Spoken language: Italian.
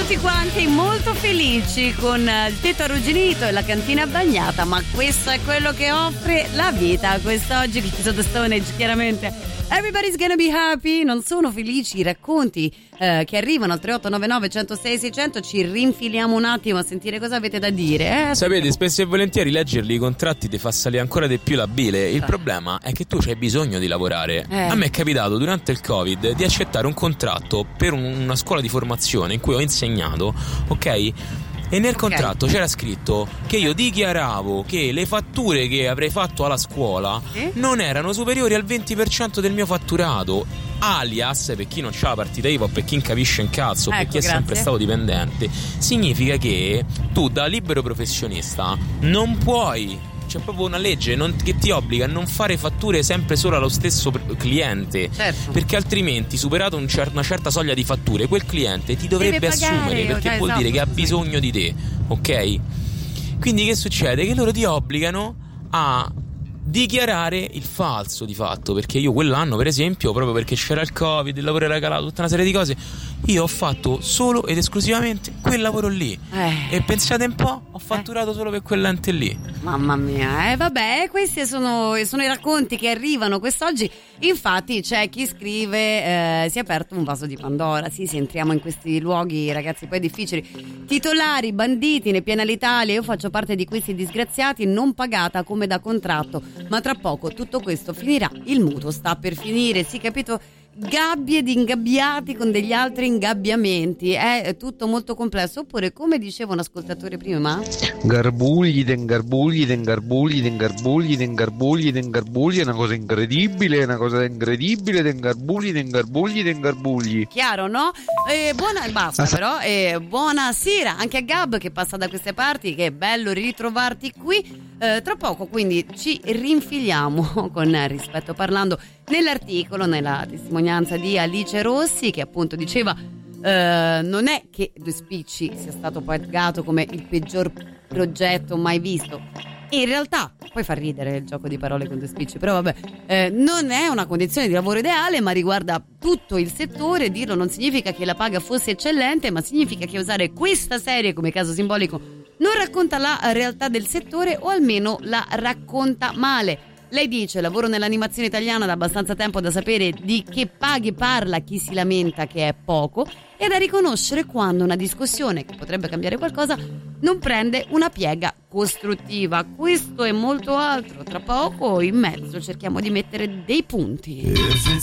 tutti quanti molto felici con il tetto arrugginito e la cantina bagnata, ma questo è quello che offre la vita quest'oggi qui su The Stone Age, chiaramente. Everybody's gonna be happy. Non sono felici i racconti che arrivano al 3899 106 600. Ci rinfiliamo un attimo a sentire cosa avete da dire. Sapete, spesso e volentieri leggerli i contratti ti fa salire ancora di più la bile. Il problema è che tu c'hai bisogno di lavorare. A me è capitato durante il Covid di accettare un contratto per una scuola di formazione in cui ho insegnato, ok? E nel contratto c'era scritto che io dichiaravo che le fatture che avrei fatto alla scuola non erano superiori al 20% del mio fatturato. Alias, per chi non c'ha la partita IVA o per chi non capisce un cazzo, per chi è sempre stato dipendente, significa che tu da libero professionista non puoi, c'è proprio una legge che ti obbliga a non fare fatture sempre solo allo stesso cliente, perché altrimenti, superato una certa soglia di fatture, quel cliente ti dovrebbe assumere, perché vuol dire che ha bisogno di te, ok? Quindi che succede? Che loro ti obbligano a dichiarare il falso di fatto, perché io quell'anno, per esempio, proprio perché c'era il Covid, il lavoro era calato, tutta una serie di cose, io ho fatto solo ed esclusivamente quel lavoro lì e pensate un po', ho fatturato solo per quell'ente lì. Mamma mia, vabbè, questi sono i racconti che arrivano quest'oggi. Infatti c'è chi scrive si è aperto un vaso di Pandora. Sì, entriamo in questi luoghi, ragazzi, poi difficili. Titolari, banditi, ne piena l'Italia. Io faccio parte di questi disgraziati, non pagata come da contratto, ma tra poco tutto questo finirà, il mutuo sta per finire, sì, capito? Gabbie di ingabbiati con degli altri ingabbiamenti, è tutto molto complesso. Oppure, come diceva un ascoltatore prima, garbugli, dengarbugli, dengarbugli, dengarbugli, dengarbugli, dengarbugli, è una cosa incredibile, dengarbugli, dengarbugli, dengarbugli. Chiaro, no? Basta però, buonasera anche a Gab che passa da queste parti, che è bello ritrovarti qui. Tra poco quindi ci rinfiliamo con Rispetto Parlando nell'articolo, nella testimonianza di Alice Rossi, che appunto diceva non è che Due Spicci sia stato pagato come il peggior progetto mai visto. In realtà, poi fa ridere il gioco di parole con Due Spicci, però vabbè, non è una condizione di lavoro ideale, ma riguarda tutto il settore. Dirlo non significa che la paga fosse eccellente, ma significa che usare questa serie come caso simbolico non racconta la realtà del settore, o almeno la racconta male. Lei dice: lavoro nell'animazione italiana da abbastanza tempo da sapere di che paghe parla chi si lamenta che è poco, e da riconoscere quando una discussione che potrebbe cambiare qualcosa non prende una piega costruttiva. Questo e molto altro tra poco in mezzo cerchiamo di mettere dei punti.